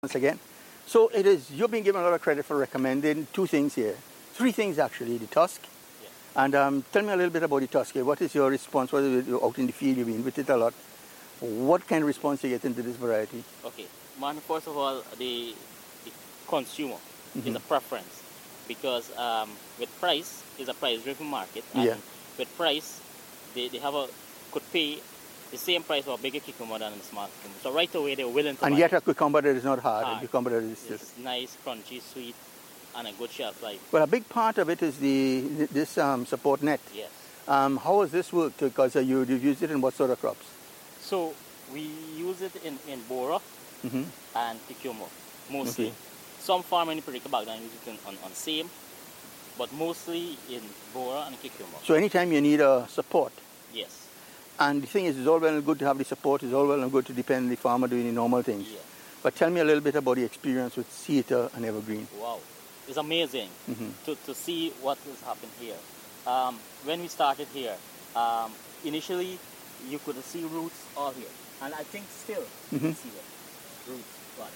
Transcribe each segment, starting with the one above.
once again. So it is, you're being given a lot of credit for recommending two things here. Three things actually, the tusk. Yeah. And tell me a little bit about the tusk here. What is your response? What is it, out in the field, you've been with it a lot. What kind of response you get into this variety? Okay. Man, first of all, the consumer is a preference. Because with price, it's a price-driven market. And with price, they could pay the same price for a bigger cucumber than a small cucumber. So right away, they're willing to buy. And yet a cucumber that is not hard. A cucumber that is just... It's nice, crunchy, sweet, and a good shelf life. Well, a big part of it is this support net. Yes. How has this worked? Because you've used it in what sort of crops? So we use it in bora and cucumber, mostly. Okay. Some farm in the Perica Baghdad use it on same, but mostly in bora and cucumber. So anytime you need a support. Yes. And the thing is, it's all well and good to have the support. It's all well and good to depend on the farmer doing the normal things. Yeah. But tell me a little bit about the experience with Theatre and Evergreen. Wow. It's amazing to see what has happened here. When we started here, initially you could see roots all here. And I think still you can see it. Roots. What?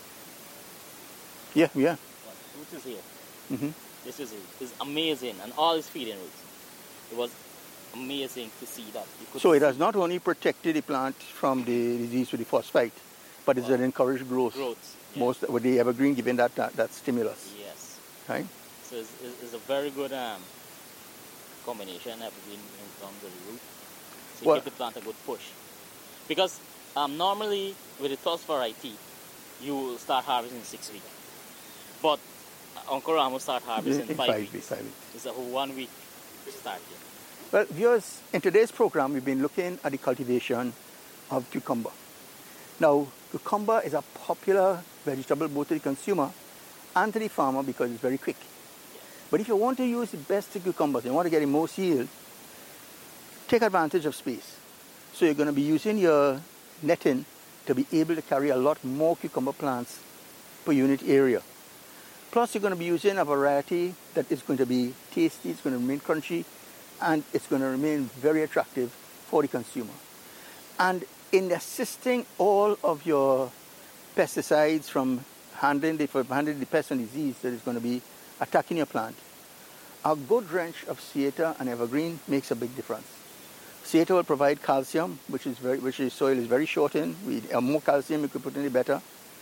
Yeah. What? Roots is here. This is it. It's amazing. And all is feeding roots. It was amazing to see that. So it has not only protected the plant from the disease with the phosphite, but it's encouraged growth. Yeah. Most with the Evergreen giving that stimulus. Yes. Right? So it's a very good combination, Evergreen in terms of the root. So give the plant a good push. Because normally with the tusk variety, you start harvesting in 6 weeks. But Uncle Ramos start harvesting in 5 weeks. 5 weeks. It's a whole 1 week start here. Well, viewers, in today's program, we've been looking at the cultivation of cucumber. Now, cucumber is a popular vegetable both to the consumer and to the farmer because it's very quick. Yeah. But if you want to use the best cucumbers, you want to get the most yield, take advantage of space. So you're going to be using your netting to be able to carry a lot more cucumber plants per unit area. Plus, you're going to be using a variety that is going to be tasty, it's going to remain crunchy, and it's going to remain very attractive for the consumer. And in assisting all of your pesticides from handling the pest and disease that is going to be attacking your plant, a good drench of Theatre and Evergreen makes a big difference. Theatre will provide calcium, which the soil is very short in. The more calcium you could put in, the better.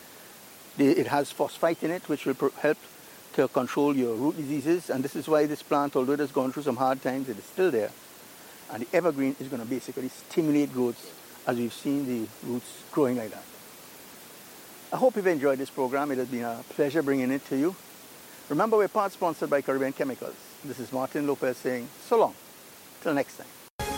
It has phosphite in it, which will help to control your root diseases, and this is why this plant, although it has gone through some hard times, it is still there. And the Evergreen is going to basically stimulate growth as we've seen the roots growing like that. I hope you've enjoyed this program. It has been a pleasure bringing it to you. Remember, we're part sponsored by Caribbean Chemicals. This is Martin Lopez saying so long. Till next time.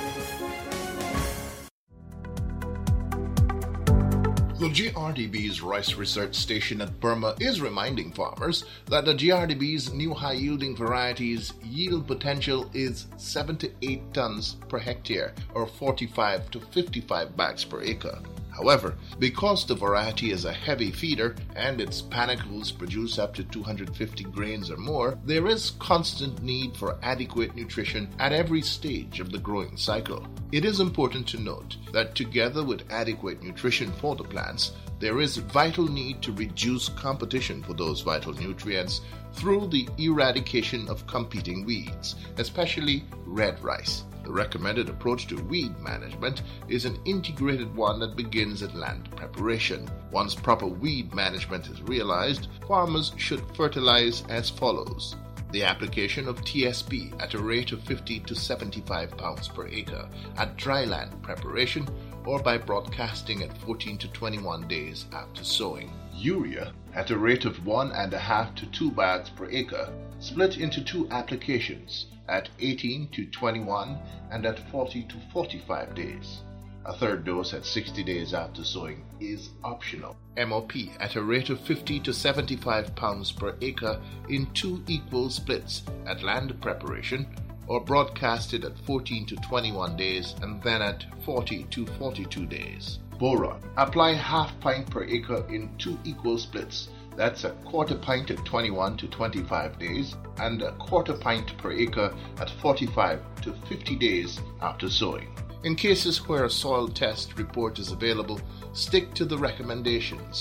The GRDB's Rice Research Station at Burma is reminding farmers that the GRDB's new high-yielding varieties' yield potential is 7 to 8 tons per hectare or 45 to 55 bags per acre. However, because the variety is a heavy feeder and its panicles produce up to 250 grains or more, there is constant need for adequate nutrition at every stage of the growing cycle. It is important to note that together with adequate nutrition for the plants, there is vital need to reduce competition for those vital nutrients through the eradication of competing weeds, especially red rice. The recommended approach to weed management is an integrated one that begins at land preparation. Once proper weed management is realized, farmers should fertilize as follows. The application of TSP at a rate of 50 to 75 pounds per acre at dry land preparation or by broadcasting at 14 to 21 days after sowing. Urea at a rate of 1.5 to 2 bags per acre, split into 2 applications at 18 to 21 and at 40 to 45 days. A third dose at 60 days after sowing is optional. MOP at a rate of 50 to 75 pounds per acre in 2 equal splits at land preparation or broadcasted at 14 to 21 days and then at 40 to 42 days. Boron. Apply half pint per acre in 2 equal splits. That's a quarter pint at 21 to 25 days and a quarter pint per acre at 45 to 50 days after sowing. In cases where a soil test report is available, stick to the recommendations.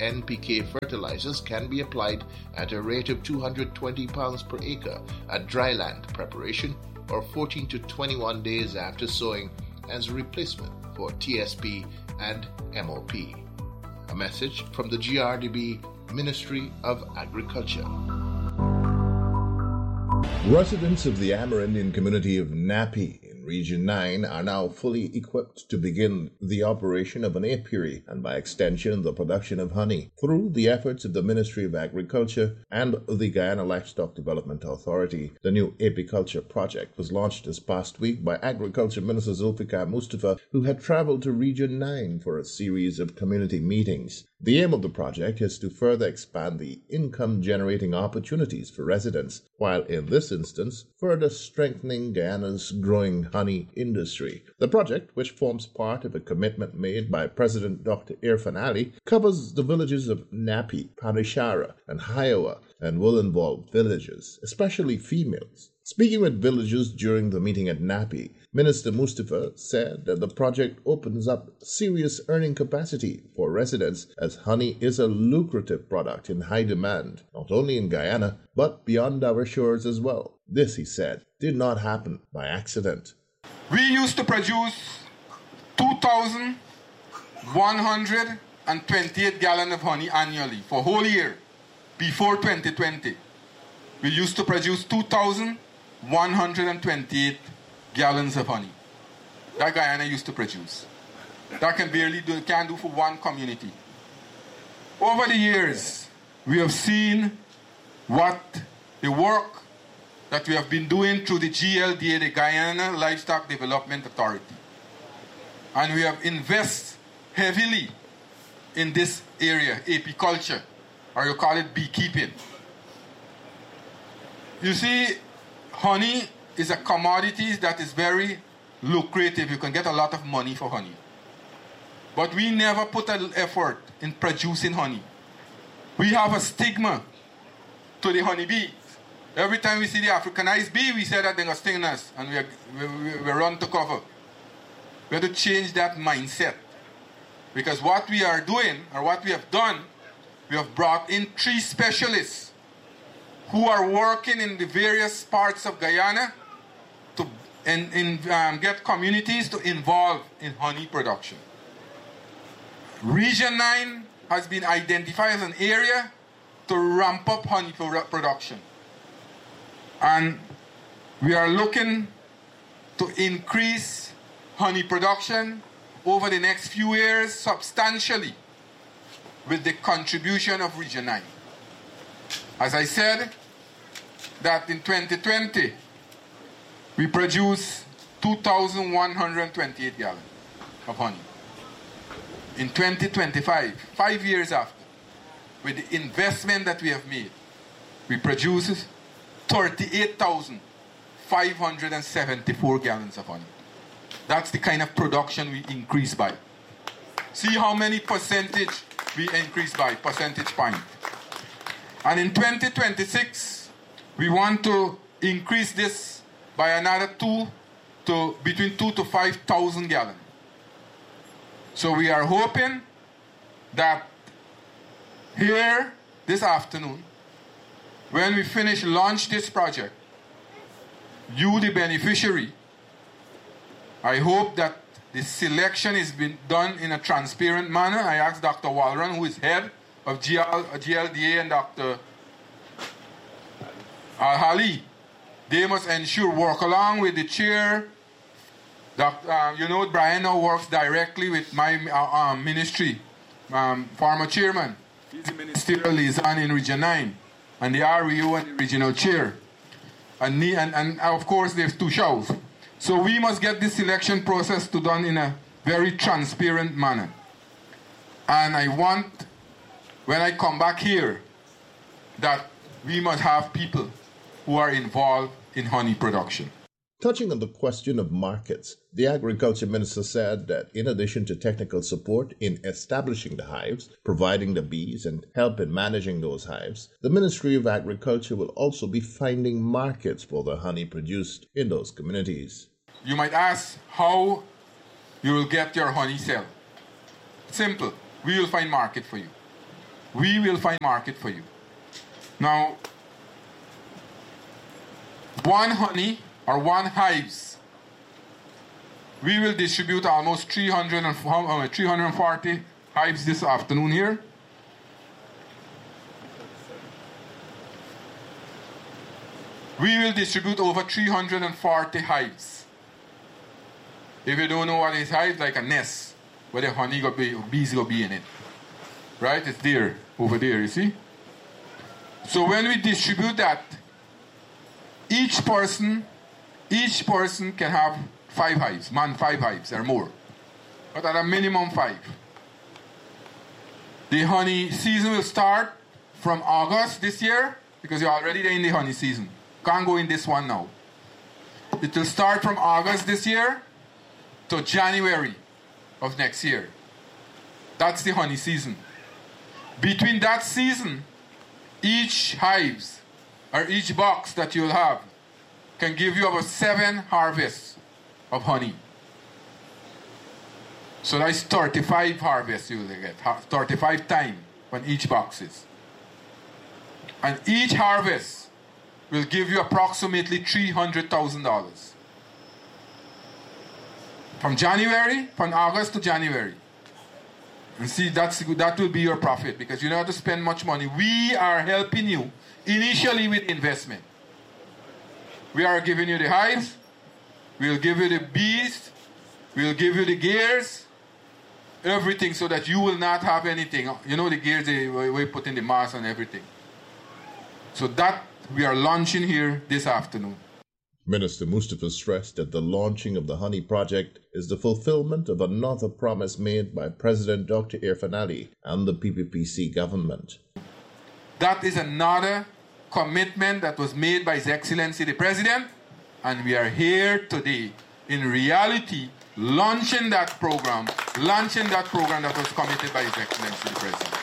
NPK fertilizers can be applied at a rate of 220 pounds per acre at dryland preparation or 14 to 21 days after sowing as a replacement for TSP and MOP. A message from the GRDB Ministry of Agriculture. Residents of the Amerindian community of Napi in Region 9 are now fully equipped to begin the operation of an apiary and by extension the production of honey through the efforts of the Ministry of Agriculture and the Guyana Livestock Development Authority. The new apiculture project was launched this past week by Agriculture Minister Zulfikar Mustafa, who had traveled to Region 9 for a series of community meetings. The aim of the project is to further expand the income-generating opportunities for residents, while in this instance, further strengthening Guyana's growing honey industry. The project, which forms part of a commitment made by President Dr. Irfan Ali, covers the villages of Napi, Panishara, and Hiowa, and will involve villagers, especially females. Speaking with villagers during the meeting at Napi, Minister Mustafa said that the project opens up serious earning capacity for residents as honey is a lucrative product in high demand, not only in Guyana, but beyond our shores as well. This, he said, did not happen by accident. We used to produce 2,128 gallons of honey annually for a whole year before 2020. We used to produce 2,128 gallons of honey. That Guyana used to produce. That can't do for one community. Over the years, we have seen what the work that we have been doing through the GLDA, the Guyana Livestock Development Authority. And we have invested heavily in this area, apiculture, or you call it beekeeping. You see, honey is a commodity that is very lucrative. You can get a lot of money for honey. But we never put an effort in producing honey. We have a stigma to the honeybee. Every time we see the Africanized bee, we say that they're going to sting us, and we run to cover. We have to change that mindset. Because what we are doing, or what we have done, we have brought in 3 specialists who are working in the various parts of Guyana to get communities to involve in honey production. Region 9 has been identified as an area to ramp up honey production. And we are looking to increase honey production over the next few years substantially with the contribution of Region 9. As I said, that in 2020, we produced 2,128 gallons of honey. In 2025, 5 years after, with the investment that we have made, we produce 38,574 gallons of honey. That's the kind of production we increase by. See how many percentage we increase by, percentage point. And in 2026, we want to increase this by another between 2,000 to 5,000 gallons. So we are hoping that here this afternoon, when we launch this project, you, the beneficiary, I hope that the selection is being done in a transparent manner. I asked Dr. Walron, who is head of GLDA, and Dr. Al-Hali. They must ensure, work along with the chair. Brian now works directly with my ministry, former chairman. He's the ministerial liaison in Region 9, and the REO and the regional chair. And of course, there's 2 shows. So we must get this selection process done in a very transparent manner. And I want, when I come back here, that we must have people who are involved in honey production. Touching on the question of markets, the Agriculture Minister said that in addition to technical support in establishing the hives, providing the bees, and help in managing those hives, the Ministry of Agriculture will also be finding markets for the honey produced in those communities. You might ask how you will get your honey sale. Simple. We will find market for you. we will find market for you. Now, one honey or one hives, we will distribute almost 340 hives this afternoon here. We will distribute over 340 hives. If you don't know what is hive, like a nest where the honey bees will be in it. Right? It's there, over there, you see? So when we distribute that, each person can have 5 hives, 5 hives or more. But at a minimum 5. The honey season will start from August this year, because you're already in the honey season. Can't go in this one now. It will start from August this year to January of next year. That's the honey season. Between that season, each hives or each box that you'll have can give you about 7 harvests of honey. So that's 35 harvests you will get, 35 times on each box is. And each harvest will give you approximately $300,000. From August to January. And see, that will be your profit, because you don't have to spend much money. We are helping you initially with investment. We are giving you the hives, we'll give you the bees, we'll give you the gears, everything, so that you will not have anything. You know the gears, we put in the mass and everything. So that we are launching here this afternoon. Minister Mustafa stressed that the launching of the Honey Project is the fulfillment of another promise made by President Dr. Irfaan Ali and the PPPC government. That is another commitment that was made by His Excellency the President, and we are here today, in reality, launching that program that was committed by His Excellency the President.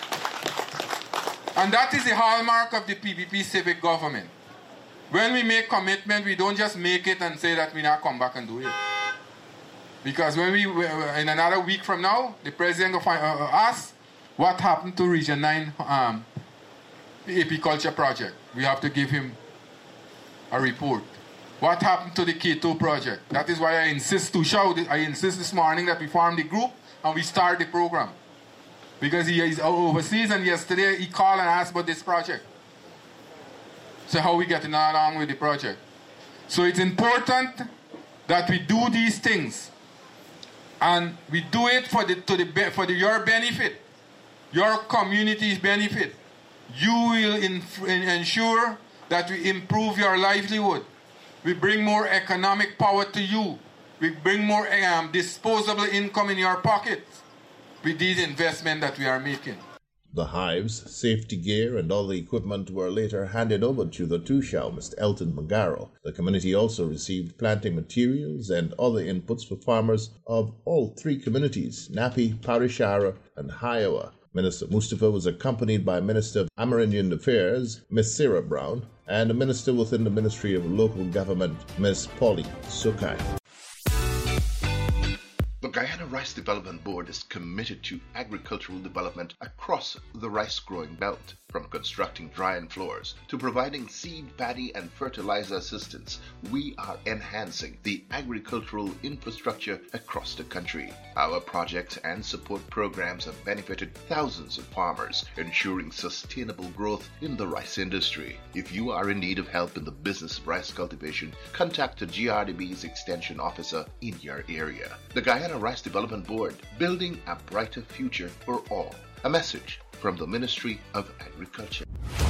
And that is the hallmark of the PPP civic government. When we make commitment, we don't just make it and say that we not come back and do it. Because when in another week from now, the President will ask what happened to Region 9 apiculture project. We have to give him a report. What happened to the K2 project? That is why I insist this morning that we form the group and we start the program. Because he is overseas, and yesterday he called and asked about this project. So how we getting along with the project? So it's important that we do these things, and we do it for your benefit, your community's benefit. You will ensure that we improve your livelihood. We bring more economic power to you. We bring more disposable income in your pockets with these investments that we are making. The hives, safety gear, and all the equipment were later handed over to the Tushao, Mr. Elton Magaro. The community also received planting materials and other inputs for farmers of all 3 communities, Napi, Parishara, and Hiowa. Minister Mustafa was accompanied by Minister of Amerindian Affairs, Ms. Sarah Brown, and a minister within the Ministry of Local Government, Ms. Pauline Sukai. The Guyana Rice Development Board is committed to agricultural development across the rice-growing belt, from constructing drying floors to providing seed, paddy, and fertilizer assistance. We are enhancing the agricultural infrastructure across the country. Our projects and support programs have benefited thousands of farmers, ensuring sustainable growth in the rice industry. If you are in need of help in the business of rice cultivation, contact the GRDB's Extension Officer in your area. The Guyana Rice Development Board, building a brighter future for all. A message from the Ministry of Agriculture.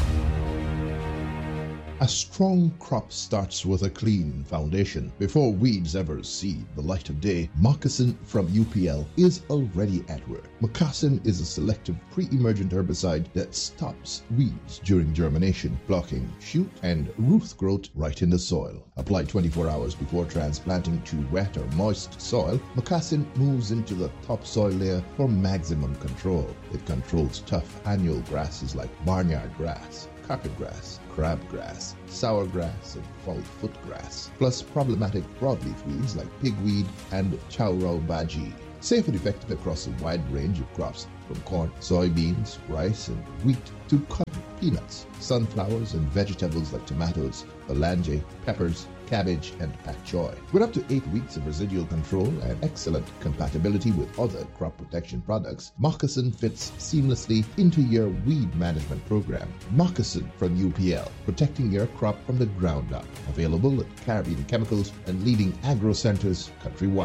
A strong crop starts with a clean foundation. Before weeds ever see the light of day, Moccasin from UPL is already at work. Moccasin is a selective pre-emergent herbicide that stops weeds during germination, blocking shoot and root growth right in the soil. Applied 24 hours before transplanting to wet or moist soil, Moccasin moves into the topsoil layer for maximum control. It controls tough annual grasses like barnyard grass, carpet grass, crabgrass, sourgrass, and fall-foot grass, plus problematic broadleaf weeds like pigweed and chowrau baji. Safe and effective across a wide range of crops, from corn, soybeans, rice, and wheat to cotton, peanuts, sunflowers, and vegetables like tomatoes, olange, peppers, cabbage, and pak choy. With up to 8 weeks of residual control and excellent compatibility with other crop protection products, Moccasin fits seamlessly into your weed management program. Moccasin from UPL, protecting your crop from the ground up. Available at Caribbean Chemicals and leading agro centers countrywide.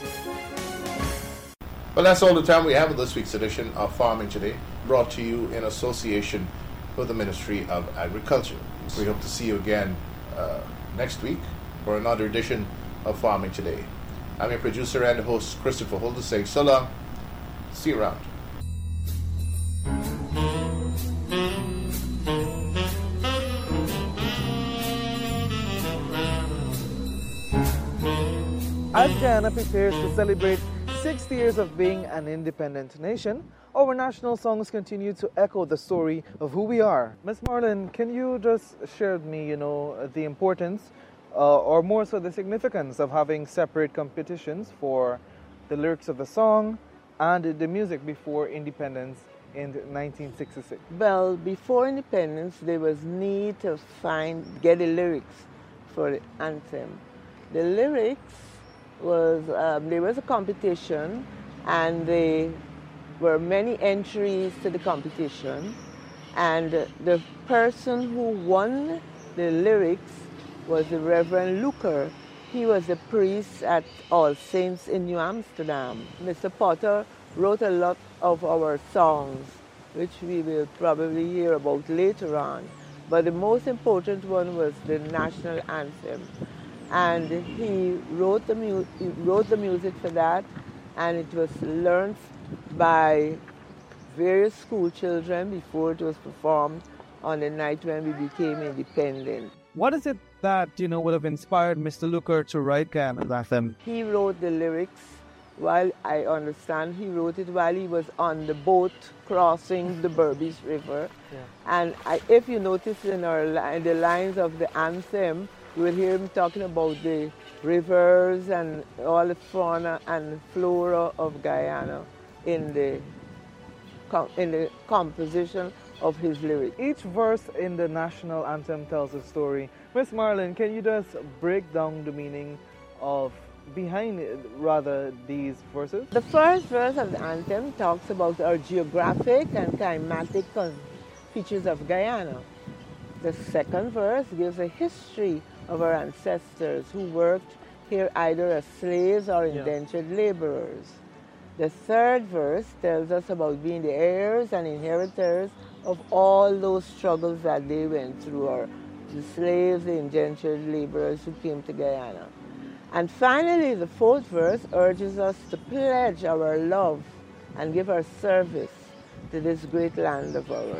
Well, that's all the time we have in this week's edition of Farming Today, brought to you in association with the Ministry of Agriculture. We hope to see you again next week for another edition of Farming Today. I'm your producer and host, Christopher Holder, saying so long. See you around. As Guyana prepares to celebrate 60 years of being an independent nation, our national songs continue to echo the story of who we are. Ms. Marlon, can you just share with me, the importance or more so the significance of having separate competitions for the lyrics of the song and the music before independence in 1966? Well, before independence, there was need to get the lyrics for the anthem. The lyrics was, there was a competition, and there were many entries to the competition, and the person who won the lyrics was the Reverend Luker. He was a priest at All Saints in New Amsterdam. Mr. Potter wrote a lot of our songs, which we will probably hear about later on. But the most important one was the national anthem. And he wrote the music for that, and it was learned by various school children before it was performed on the night when we became independent. What is it that, would have inspired Mr. Luker to write Guyana's anthem? He wrote the lyrics while, I understand, he wrote it while he was on the boat crossing the Berbice River. Yeah. And if you notice in the lines of the anthem, you will hear him talking about the rivers and all the fauna and flora of Guyana in the composition of his lyrics. Each verse in the national anthem tells a story. Miss Marlon, can you just break down the meaning behind these verses? The first verse of the anthem talks about our geographic and climatic features of Guyana. The second verse gives a history of our ancestors who worked here either as slaves or indentured laborers. The third verse tells us about being the heirs and inheritors of all those struggles that they went through, the slaves, the indentured laborers who came to Guyana. And finally, the fourth verse urges us to pledge our love and give our service to this great land of ours.